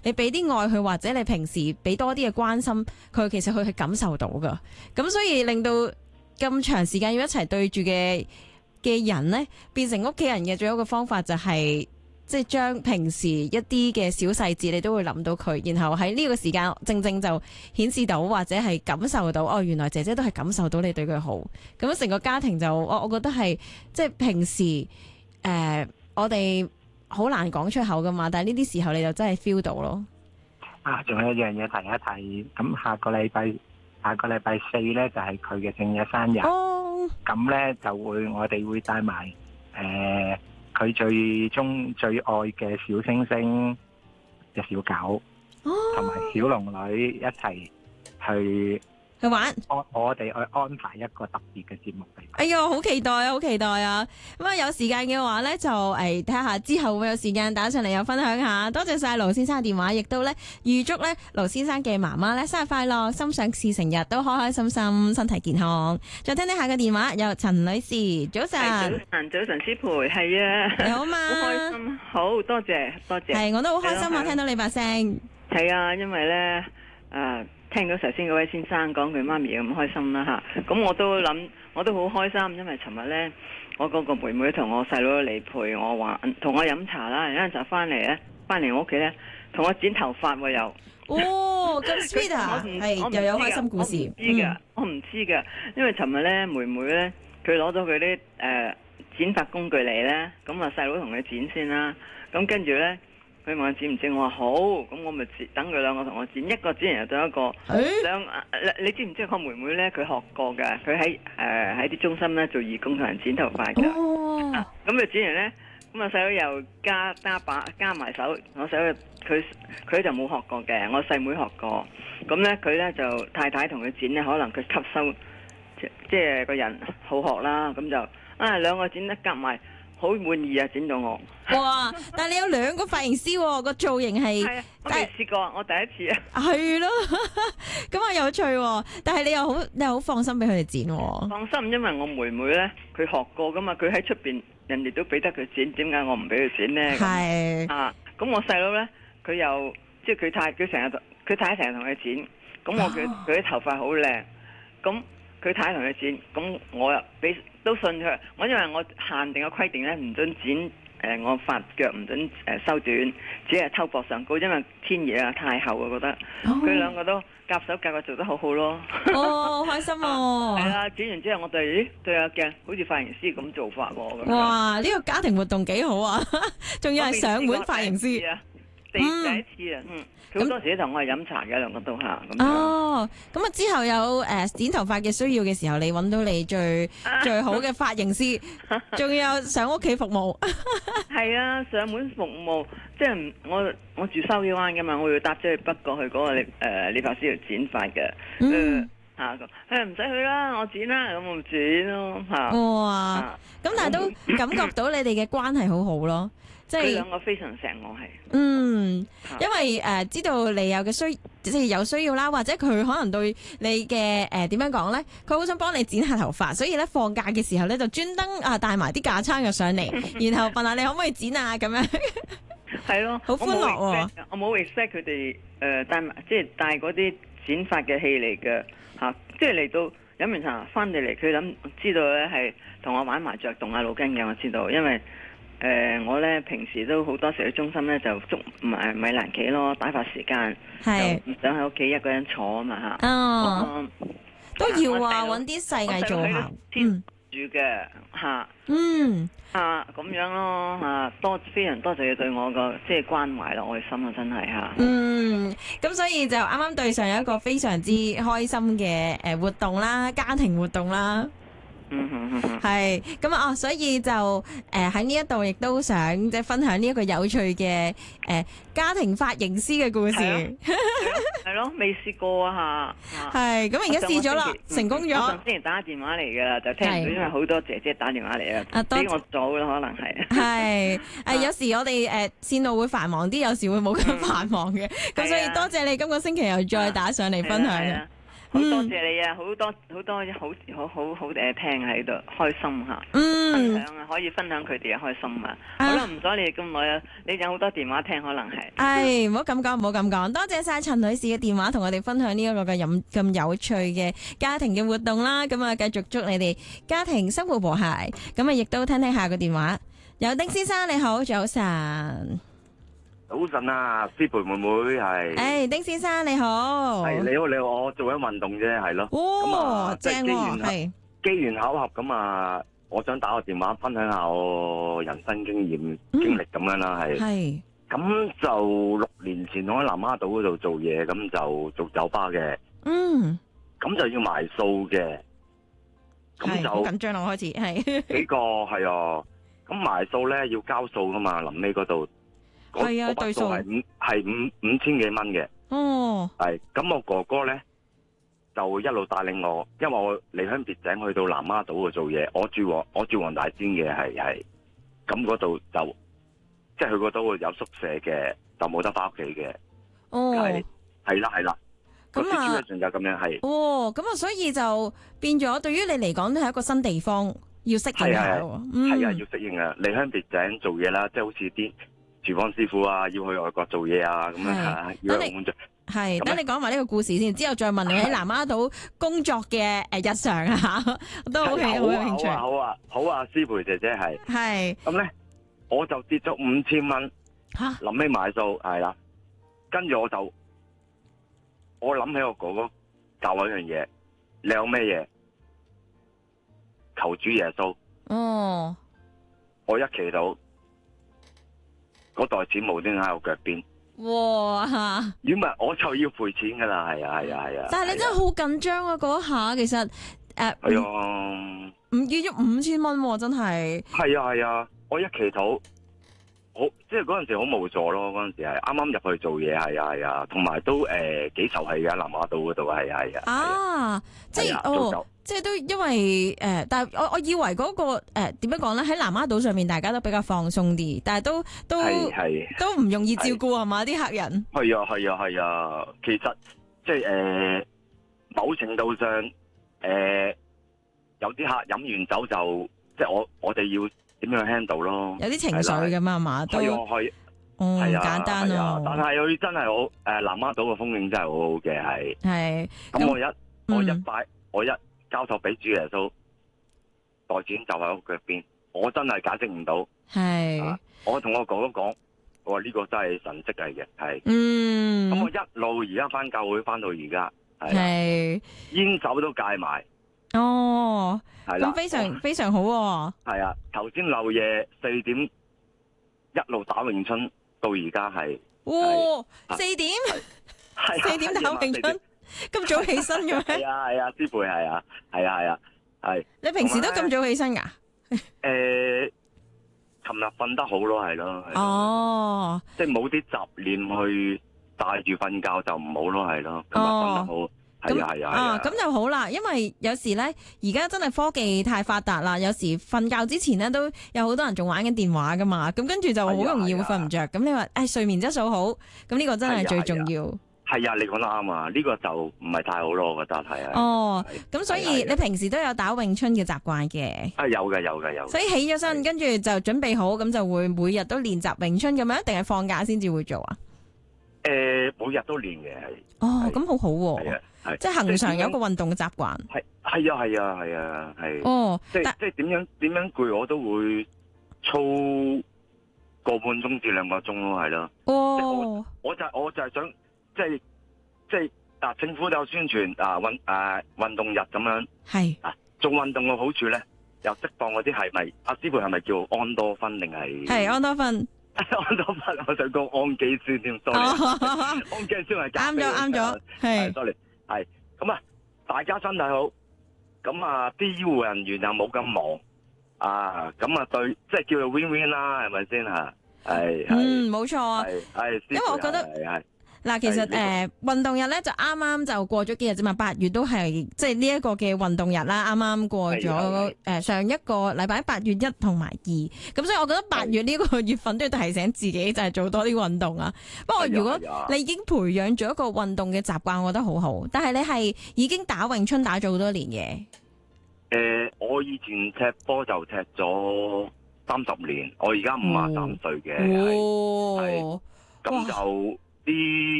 你俾啲愛佢，或者你平時俾多啲嘅關心佢，其實佢係感受到噶。咁所以令到咁長時間要一齊對住嘅人呢，變成屋企人嘅最好嘅方法就係、即係將平時一啲嘅小細節，你都會諗到佢，然後喺呢個時間正正就顯示到或者係感受到，哦，原來姐姐都係感受到你對佢好，咁成個家庭就我覺得係即係平時我哋好難講出口噶嘛，但係呢啲時候你就真係 feel 到咯。 仲有一樣嘢提一提，咁下個禮拜四咧就係佢嘅正日生日，咁咧就我哋會帶埋佢最愛嘅小星星隻小狗，同埋小龍女一齊去玩。 我哋去安排一個特別嘅節目俾佢。 哎呀，好期待啊，好期待啊！咁啊，有時間嘅話咧，就睇下之後會有時間打上嚟又分享下。多謝晒盧先生嘅電話，亦都咧預祝咧盧先生嘅媽媽咧生日快樂，心想事成日，都開開心心，身體健康。再聽聽下個電話，有陳女士，早晨。 早晨，師培，係啊， 你好嘛？ 好開心，好多謝。 係，我都好開心啊，聽到你把聲。 係啊，因為咧聽到頭先嗰位先生講佢媽咪咁開心啦嚇，咁我都好開心，因為尋日咧我嗰個妹妹同我細佬嚟陪我玩，同我飲茶啦，有陣就翻嚟我屋企咧，同我剪頭髮喎又。 哦，咁 sweet 啊！係又有開心故事。 我唔知㗎，因為尋日咧妹妹咧佢攞咗佢啲剪髮工具嚟咧，咁啊細佬同佢剪先啦，咁跟住咧。佢問我剪唔剪，我話好，咁我咪等佢兩個同我剪，一個剪完又到一個。你知唔知我妹妹咧？佢學過㗎，佢喺啲中心咧做義工同人剪頭髮㗎。咁佢剪完咧，咁啊細佬又加埋手，我細佬佢就冇學過嘅，我細妹學過。咁咧佢咧就太太同佢剪咧，可能佢吸收即係個人好學啦，咁就兩個剪得夾埋。好滿意啊！剪到我哇！但係你有兩個髮型師喎，個造型係我未試過，我第一次啊。 係咯，咁啊有趣喎！但係你又好放心俾佢哋剪喎。 放心，因為我妹妹咧，佢學過噶嘛，佢喺出邊人哋都俾得佢剪，點解我唔俾佢剪咧？ 係咁我細佬咧，佢又即係佢太太成日同佢剪，咁佢啲頭髮好靚，咁佢太太同佢剪，咁我又都信佢，因為我限定嘅規定咧，唔准剪我髮腳唔准收短，只係偷膊上高，因為天熱啊太厚啊，覺得佢兩個都夾手夾腳做得好好咯。 好開心喎！ 係啦，剪完之後我哋對下鏡，好似髮型師咁做法喎。 哇！呢個家庭活動幾好啊，仲要係上門髮型師啊！ 第一次啊，佢好多時都同我係飲茶嘅，兩個都嚇咁。 咁啊之後有剪頭髮嘅需要嘅時候，你揾到你最好嘅髮型師，仲有上屋企服務。 係啊，上門服務，即係我住筲箕灣嘅嘛，我要搭車去北角去嗰個理髮師度剪髮嘅。唔使去啦，我剪啦，咁我剪咯嚇。哇！ 咁但係都感覺到你哋嘅關係好好咯。 佢兩個非常錫我係， 因為知道你有嘅即係有需要啦，或者佢可能對你嘅點樣講咧，佢好想幫你剪下頭髮，所以咧放假嘅時候咧就專登帶埋啲架撐嘅上嚟，然後問下你可唔可以剪啊咁樣。 係咯， 好歡樂喎！ 我冇 expect 佢哋帶嗰啲剪髮嘅器嚟嘅嚇，即係嚟到飲完茶翻嚟佢知道咧係同我玩麻雀動下腦筋嘅，我知道，因為。我咧平時都好多時去中心咧就捉米蘭棋咯，打發時間，就唔想喺屋企一個人坐啊嘛嚇。 都要啊，揾啲細藝做下。 住嘅嚇。咁樣咯嚇，非常多謝你對我個即係關懷咯，愛心啊真係嚇。 咁所以就啱啱對上有一個非常之開心嘅活動啦，家庭活動啦。係咁啊！所以就喺呢一度亦都想即係分享呢一個有趣嘅家庭髮型師嘅故事。 係咯，未試過啊嚇。 係咁，而家試咗啦，成功咗。 我上星期打電話嚟㗎啦，就聽唔到，因為好多姐姐打電話嚟啊，比我早啦，可能係。 係有時我哋線路會繁忙啲，有時會冇咁繁忙嘅。咁所以多謝你今個星期又再打上嚟分享。 好多謝你啊，好多好聽喺度，開心嚇，分享啊，可以分享佢哋嘅開心啊。好啦，唔阻你哋咁耐啊，你有好多電話聽，可能係。 唔好咁講，唔好咁講。多謝晒陳女士嘅電話，同我哋分享呢一個咁有趣嘅家庭嘅活動啦。咁啊，繼續祝你哋家庭生活和諧。咁啊，亦都聽下個電話。有丁先生你好，早晨。 早晨啊，思培妹妹係。 丁先生你好。 係你好，我做緊運動啫，係咯。 哦，正喎，係。 機緣巧合咁啊，我想打個電話分享下我人生經歷咁樣啦，係。係。咁就6年前我喺南丫島嗰度做嘢，咁就做酒吧嘅。咁就要埋數嘅。咁就好緊張啦，我開始係。 幾個係啊，咁埋數咧要交數噶嘛，臨尾嗰度。 係啊，對數係五千幾蚊嘅。哦，係咁，我哥哥咧就一路帶領我，因為我離鄉別井去到南丫島度做嘢，我住黃大仙嘅，係咁嗰度就即係去嗰度有宿舍嘅，就冇得翻屋企嘅。哦，係啦，咁啊，就咁樣係。 哦，咁啊，所以就變咗，對於你嚟講都係一個新地方，要適應下。 係啊，要適應啊，離鄉別井做嘢啦，即係好似啲廚房師傅啊，要去外國做嘢啊，咁樣吓，要去澳門做。係， 等你講埋呢個故事先，之後再問你喺南丫島工作嘅日常啊吓，都好有興趣。 好啊，思培姐姐係。係。咁咧，我就跌咗5000蚊。吓。臨尾買數係啦，跟住我諗起我哥哥教我一樣嘢，你有咩嘢求主耶穌。哦。我一祈禱。嗰袋錢無端喺我腳邊，哇！如果唔係我就要賠錢噶啦，係啊！ 但係你真係好緊張啊！嗰一下其實係啊，唔見咗5000蚊，真係。 係啊！我一祈禱，即係嗰陣時好無助咯。嗰陣時係啱啱入去做嘢，係啊，同埋都幾受氣嘅，南丫島嗰度係啊。啊， 即係即係都因為但係我以為嗰個點樣講咧？喺南丫島上面大家都比較放鬆啲，但係都唔容易照顧係嘛啲客人。 係啊，其實即係某程度上有啲客飲完酒就即係我哋要點樣 handle 咯？ 有啲情緒㗎嘛係嘛？係簡單咯。 但係佢真係好南丫島嘅風景真係好好嘅係。咁我一交託俾主耶穌，袋錢就喺我腳邊，我真係解釋唔到。係，我同我哥哥講，我話呢個真係神蹟嚟嘅，係。咁我一路而家翻教會翻到而家，係。煙酒都戒埋。哦，係啦， 咁非常好。 係啊，頭先漏夜4點一路打詠春到而家係。 哇，4點？4點打詠春？咁早起身嘅咩？ 係啊，師傅係啊。 你平時都咁早起身噶？ 琴日瞓得好咯，係咯。 哦， 即係冇啲雜念去帶住瞓覺就唔好咯，係咯。琴日瞓得好，係啊。 咁就好啦，因為有時咧，而家真係科技太發達啦，有時瞓覺之前咧都有好多人仲玩緊電話噶嘛，咁跟住就好容易會瞓唔着。咁你話睡眠質素好，咁呢個真係最重要。 係啊，你講得啱啊！呢個就唔係太好咯，我覺得係啊。哦， 咁所以你平時都有打詠春嘅習慣嘅？ 啊，有嘅。 所以起咗身，跟住就準備好，咁就會每日都練習詠春咁樣，定係放假先至會做啊？ 每日都練嘅係。 哦，咁好好喎。係，即係恆常有一個運動嘅習慣。 係啊。哦，即係點樣攰我都會操1個半鐘至2個鐘咯，係咯。哦，我就係想。即係政府都有宣傳運動日咁樣。係做運動嘅好處咧，又釋放嗰啲係咪？阿師傅係咪叫安多芬定係？ 係安多芬。 安多芬，我想講氨基酸添，sorry。氨基酸係啱咗。係 sorry。係咁啊，大家身體好，咁啊啲醫護人員又冇咁忙啊，咁啊對，即係叫做 win win 啦，係咪先吓？係。 冇錯啊。因為我覺得。 嗱，其實運動日咧就啱啱就過咗幾日啫嘛，8月都係即係呢一個嘅運動日啦，啱啱過咗上一個禮拜8月1同埋2，咁所以我覺得8月呢個月份都要提醒自己就係做多啲運動啊。不過如果你已經培養咗一個運動嘅習慣，我覺得好好。但係你係已經打詠春打咗好多年嘅。 我以前踢波就踢咗30年，我而家53歲嘅，係咁就啲。